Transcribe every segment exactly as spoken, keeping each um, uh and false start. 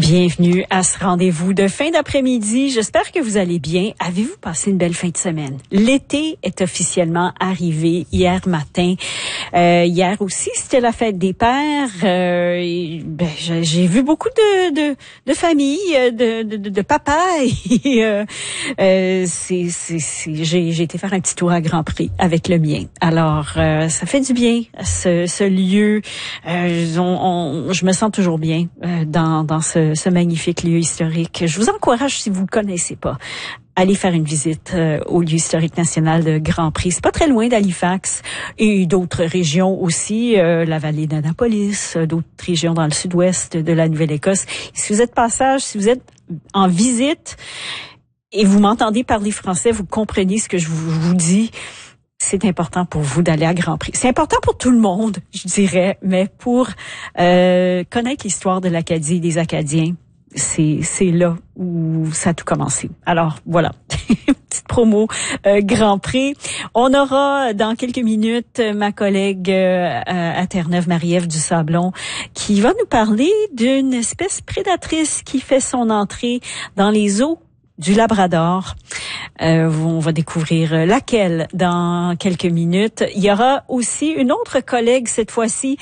Bienvenue à ce rendez-vous de fin d'après-midi. J'espère que vous allez bien. Avez-vous passé une belle fin de semaine? L'été est officiellement arrivé hier matin. Euh, hier aussi, c'était la fête des pères. Euh, et, ben, j'ai, j'ai vu beaucoup de, de, de familles, de, de, de papas. Et, euh, euh, c'est, c'est, c'est, j'ai, j'ai été faire un petit tour à Grand Prix avec le mien. Alors, euh, ça fait du bien, ce, ce lieu. Euh, on, on, je me sens toujours bien euh, dans, dans ce ce magnifique lieu historique. Je vous encourage, si vous ne le connaissez pas, aller faire une visite euh, au lieu historique national de Grand Prix. C'est pas très loin d'Halifax et d'autres régions aussi, euh, la vallée d'Annapolis, euh, d'autres régions dans le sud-ouest de la Nouvelle-Écosse. Si vous êtes passage, si vous êtes en visite et vous m'entendez parler français, vous comprenez ce que je vous, je vous dis. C'est important pour vous d'aller à Grand Prix. C'est important pour tout le monde, je dirais, mais pour euh, connaître l'histoire de l'Acadie et des Acadiens, c'est c'est là où ça a tout commencé. Alors voilà, petite promo euh, Grand Prix. On aura dans quelques minutes ma collègue euh, à Terre-Neuve, Marie-Ève Dusablon, qui va nous parler d'une espèce prédatrice qui fait son entrée dans les eaux du Labrador. Euh, on va découvrir laquelle dans quelques minutes. Il y aura aussi une autre collègue, cette fois-ci,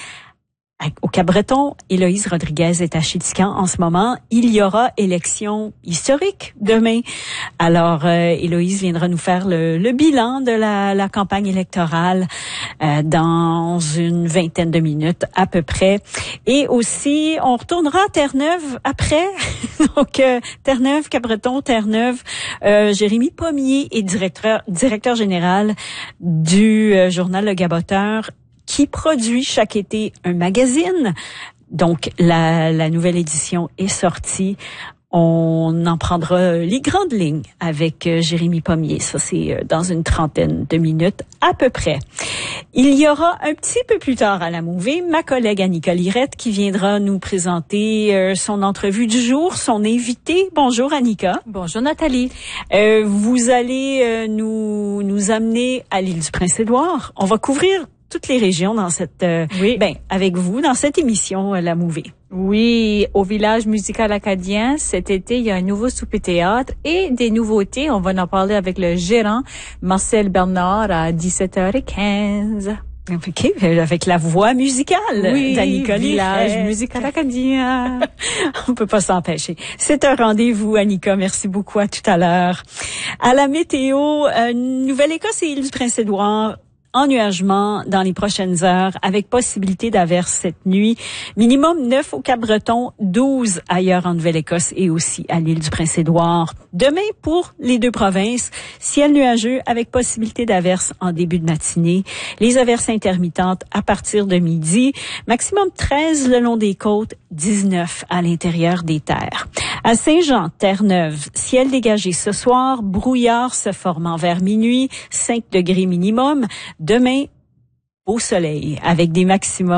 au Cap-Breton. Héloïse Rodriguez est à Chéticamp en ce moment. Il y aura élection historique demain. Alors, euh, Héloïse viendra nous faire le, le bilan de la, la campagne électorale euh, dans une vingtaine de minutes à peu près. Et aussi, on retournera à Terre-Neuve après. Donc, euh, Terre-Neuve, Cap-Breton, Terre-Neuve. Euh, Jérémy Pommier est directeur, directeur général du euh, journal Le Gaboteur, qui produit chaque été un magazine. Donc, la, la nouvelle édition est sortie. On en prendra les grandes lignes avec euh, Jérémy Pommier. Ça, c'est euh, dans une trentaine de minutes à peu près. Il y aura un petit peu plus tard à la Mouvée, ma collègue Annika Lirette qui viendra nous présenter euh, son entrevue du jour, son invité. Bonjour Annika. Bonjour Nathalie. Euh, vous allez euh, nous, nous amener à l'île du Prince-Édouard. On va couvrir toutes les régions dans cette, euh, oui. ben, avec vous, dans cette émission, euh, La Mouvée. Oui, au village musical acadien, cet été, il y a un nouveau souper-théâtre et des nouveautés. On va en parler avec le gérant, Marcel Bernard, à dix-sept heures quinze. OK, avec la voix musicale oui, d'Annika village musical acadien. On peut pas s'empêcher. C'est un rendez-vous, Annika. Merci beaucoup. À tout à l'heure. À la météo, euh, Nouvelle-Écosse et île du Prince-Édouard, ennuagement dans les prochaines heures avec possibilité d'averses cette nuit. Minimum neuf au Cap-Breton, douze ailleurs en Nouvelle-Écosse et aussi à l'île du Prince-Édouard. Demain, pour les deux provinces, ciel nuageux avec possibilité d'averses en début de matinée. Les averses intermittentes à partir de midi. Maximum treize le long des côtes, dix-neuf à l'intérieur des terres. À Saint-Jean, Terre-Neuve, ciel dégagé ce soir, brouillard se formant vers minuit, cinq degrés minimum. Demain, au soleil, avec des maximums